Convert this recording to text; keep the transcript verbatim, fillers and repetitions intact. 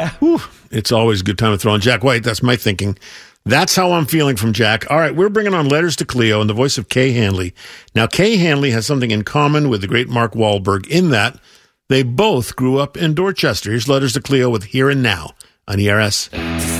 Yeah. Whew, it's always a good time to throw on Jack White. That's my thinking. That's how I'm feeling from Jack. All right, we're bringing on Letters to Cleo in the voice of Kay Hanley. Now, Kay Hanley has something in common with the great Mark Wahlberg in that they both grew up in Dorchester. Here's Letters to Cleo with Here and Now on E R S.